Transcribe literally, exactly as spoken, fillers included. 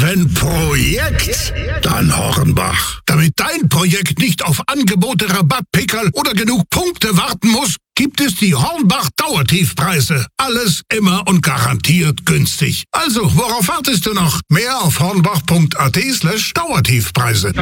Wenn Projekt, dann Hornbach. Damit dein Projekt nicht auf Angebote, Rabattpickerl oder genug Punkte warten muss, gibt es die Hornbach Dauertiefpreise. Alles immer und garantiert günstig. Also, worauf wartest du noch? Mehr auf hornbach punkt at slash Dauertiefpreise.